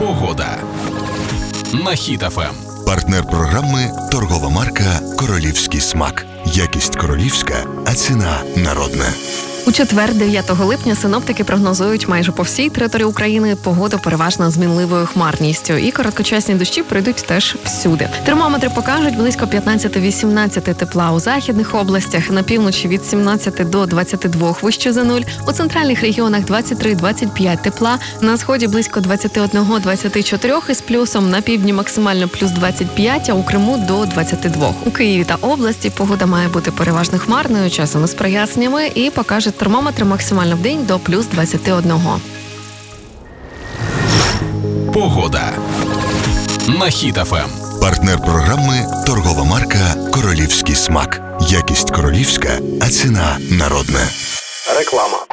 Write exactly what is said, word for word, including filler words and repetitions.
Погода на Хіт еф ем. Партнер програми – торгова марка «Королівський смак». Якість королівська, а ціна народна. У четвер, дев'ятого липня, синоптики прогнозують майже по всій території України погоду переважно з мінливою хмарністю. І короткочасні дощі пройдуть теж всюди. Термометри покажуть близько п'ятнадцять-вісімнадцять тепла у західних областях, на півночі від сімнадцять до двадцяти двох вище за нуль, у центральних регіонах двадцять три - двадцять п'ять тепла, на сході близько двадцять один - двадцять чотири із плюсом, на півдні максимально плюс двадцять п'ять, а у Криму до двадцяти двох. У Києві та області погода має бути переважно хмарною, часом із проясненнями, і покаже термометр максимально в день до плюс двадцяти одного. Погода на Хіт еф ем. Партнер програми – торгова марка «Королівський смак». Якість королівська, а ціна народна. Реклама.